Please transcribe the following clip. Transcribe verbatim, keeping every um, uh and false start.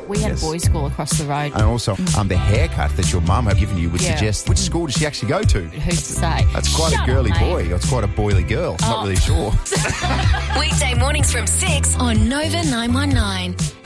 We had Yes. a boys' school across the road. And also, um, the haircut that your mum had given you would Yeah. suggest, which school does she actually go to? Who's to say? That's quite Shut a girly up, mate. boy. Or it's quite a boily girl. I'm Oh. not really sure. Weekday mornings from six on Nova nine one nine.